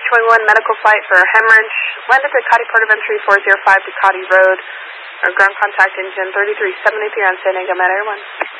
21 medical flight for hemorrhage. Land at Ducati Port of Entry 405 Ducati Road. Ground contact engine 3373 on San Diego Met Air 1.